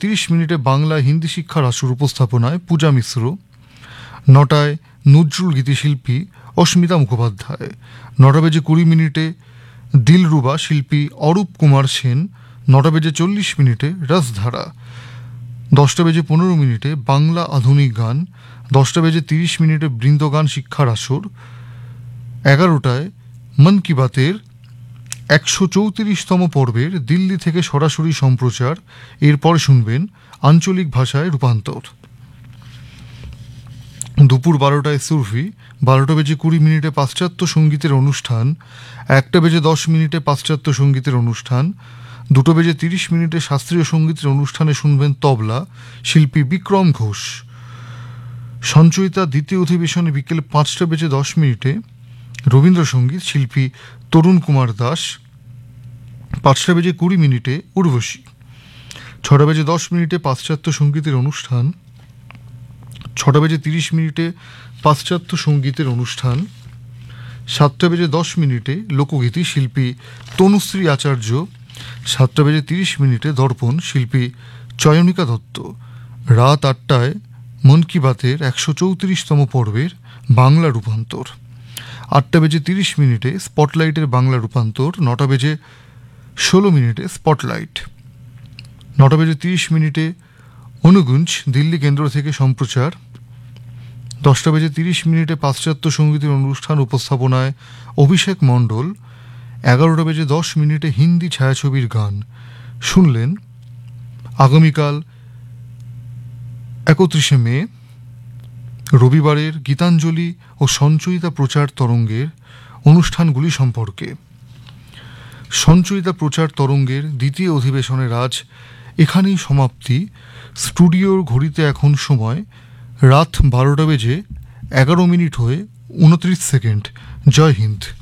11:30 বাংলা হিন্দি শিক্ষার আসর উপস্থাপনায় পূজা মিশ্র। 9টায় নজরুল গীতিশিল্পী অস্মিতা মুখোপাধ্যায়। 9:20 দিলরুবা শিল্পী অরূপ কুমার সেন। 9:40 রসধারা। 10:15 বাংলা আধুনিক গান। 10:30 বৃন্দগান শিক্ষার আসর। 11টায় মন কি বাতের 134তম পর্বের দিল্লি থেকে সরাসরি সম্প্রচার। এরপর শুনবেন আঞ্চলিক ভাষায় রূপান্তর। দুপুর 12টায় সুরভি। 12:20 পাশ্চাত্য সঙ্গীতের অনুষ্ঠান। 1:10 পাশ্চাত্য সঙ্গীতের অনুষ্ঠান। 2:30 শাস্ত্রীয় সঙ্গীতের অনুষ্ঠানে শুনবেন তবলা শিল্পী বিক্রম ঘোষ। সঞ্চয়িতা দ্বিতীয় অধিবেশনে বিকেল 5:10 রবীন্দ্রসঙ্গীত শিল্পী তরুণ কুমার দাস। 5:20 উর্বশী। 6:10 পাশ্চাত্য সঙ্গীতের অনুষ্ঠান। 6:30 পাশ্চাত্য সঙ্গীতের অনুষ্ঠান। 7:10 লোকগীতি শিল্পী তনুশ্রী আচার্য। 7:30 দর্পণ শিল্পী চয়নিকা দত্ত। রাত 8টায় মন কি বাতের 134তম পর্বের বাংলা রূপান্তর। 8:30 স্পটলাইটের বাংলা রূপান্তর। 9:16 স্পটলাইট। 9:30 অনুগুঞ্জ দিল্লি কেন্দ্র থেকে সম্প্রচার। 10:30 পাশ্চাত্য সঙ্গীতের অনুষ্ঠান উপস্থাপনায় অভিষেক মণ্ডল। 11:10 হিন্দি ছায়াছবির গান শুনলেন। আগামীকাল 31 মে রবিবারের গীতাঞ্জলি ও সঞ্চয়িতা প্রচার তরঙ্গের অনুষ্ঠানগুলি সম্পর্কে। সঞ্চয়িতা প্রচার তরঙ্গের দ্বিতীয় অধিবেশনের আজ এখানেই সমাপ্তি। স্টুডিওর ঘড়িতে এখন সময় রাত 12:11 হয়ে 29 সেকেন্ড। জয় হিন্দ।